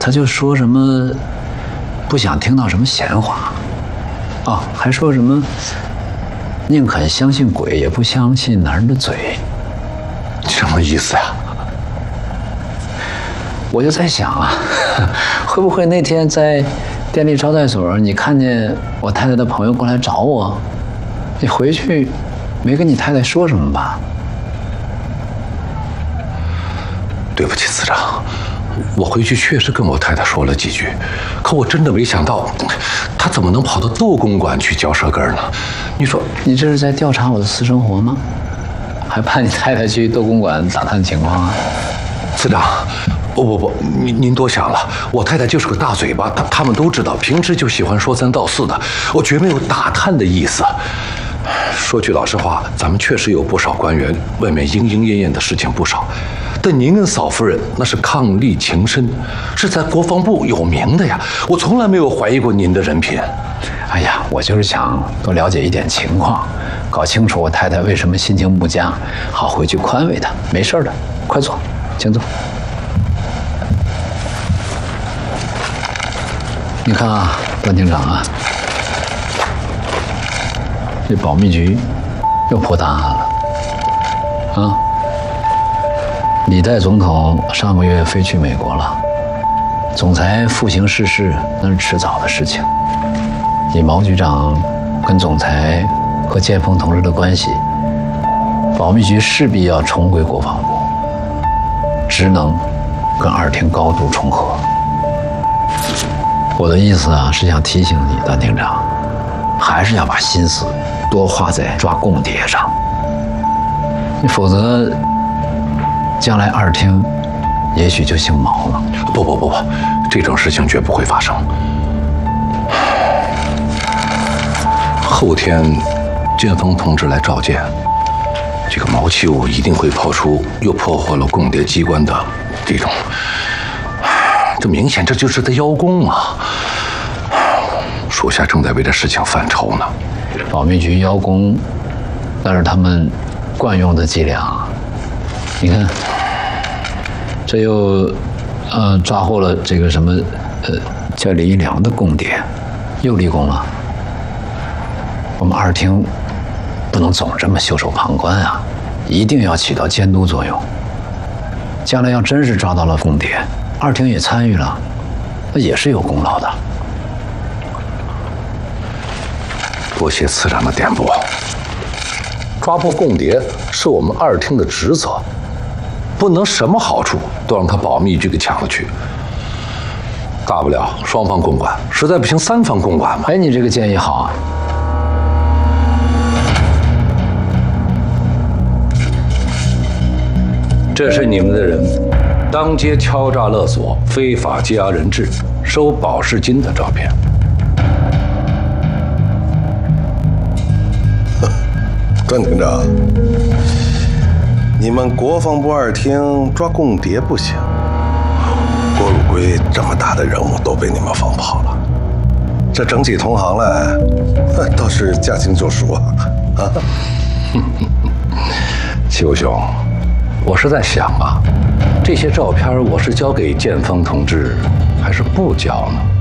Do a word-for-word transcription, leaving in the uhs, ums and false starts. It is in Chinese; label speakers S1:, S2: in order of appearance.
S1: 他就说什么不想听到什么闲话，啊，还说什么宁肯相信鬼也不相信男人的嘴。
S2: 什么意思呀？
S1: 我就在想啊，会不会那天在电力招待所，你看见我太太的朋友过来找我，你回去没跟你太太说什么吧？
S2: 对不起，司长，我回去确实跟我太太说了几句，可我真的没想到，她怎么能跑到窦公馆去嚼舌根呢？你说，
S1: 你这是在调查我的私生活吗？还派你太太去窦公馆打探情况啊？
S2: 司长，不不不，您您多想了，我太太就是个大嘴巴，他他们都知道，平时就喜欢说三道四的，我绝没有打探的意思。说句老实话，咱们确实有不少官员，外面莺莺燕燕的事情不少，但您跟嫂夫人那是伉俪情深，是在国防部有名的呀，我从来没有怀疑过您的人品。
S1: 哎呀，我就是想多了解一点情况，搞清楚我太太为什么心情不佳，好回去宽慰她。没事的，快坐，请坐。你看啊，段厅长啊，这保密局又破大案了啊！李代总统上个月飞去美国了，总裁复行逝世那是迟早的事情。以毛局长跟总裁和建峰同志的关系，保密局势必要重归国防部，职能跟二厅高度重合。我的意思啊，是想提醒你，段厅长，还是要把心思多花在抓共谍上，你否则将来二厅也许就姓毛了。
S2: 不不不不，这种事情绝不会发生。后天，建峰同志来召见，这个毛七五一定会抛出又破获了共谍机关的这种，这明显这就是在邀功啊！属下正在为这事情犯愁呢。
S1: 保密局邀功，那是他们惯用的伎俩。你看，这又呃抓获了这个什么呃叫李一良的共谍，又立功了。我们二厅不能总这么袖手旁观啊，一定要起到监督作用。将来要真是抓到了共谍，二厅也参与了，那也是有功劳的。
S2: 多谢司长的点拨。抓捕共谍是我们二厅的职责，不能什么好处都让他保密局给抢了去。大不了双方共管，实在不行三方共管嘛。
S1: 哎，你这个建议好啊。
S2: 这是你们的人当街敲诈勒索、非法羁押人质、收保释金的照片。
S3: 段厅长，你们国防部二厅抓共谍不行，郭汝瑰这么大的人物都被你们放跑了，这整起同行来，倒是驾轻就熟啊！啊，
S2: 七五兄。我是在想啊，这些照片我是交给建峰同志，还是不交呢？